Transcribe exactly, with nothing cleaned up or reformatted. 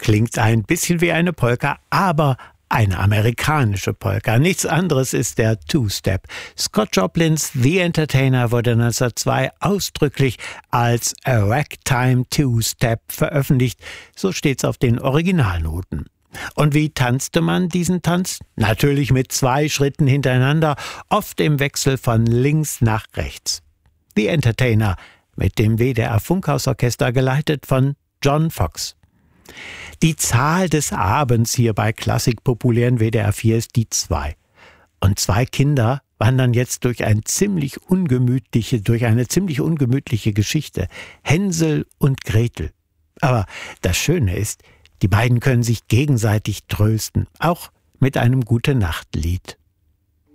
Klingt ein bisschen wie eine Polka, aber eine amerikanische Polka. Nichts anderes ist der Two-Step. Scott Joplins The Entertainer wurde neunzehnhundertzwei ausdrücklich als A Ragtime Two-Step veröffentlicht. So steht's auf den Originalnoten. Und wie tanzte man diesen Tanz? Natürlich mit zwei Schritten hintereinander, oft im Wechsel von links nach rechts. The Entertainer mit dem W D R Funkhausorchester geleitet von John Fox. Die Zahl des Abends hier bei Klassik populären W D R vier ist die zwei. Und zwei Kinder wandern jetzt durch ein ziemlich ungemütliche, durch eine ziemlich ungemütliche Geschichte. Hänsel und Gretel. Aber das Schöne ist, die beiden können sich gegenseitig trösten, auch mit einem Gute-Nacht-Lied.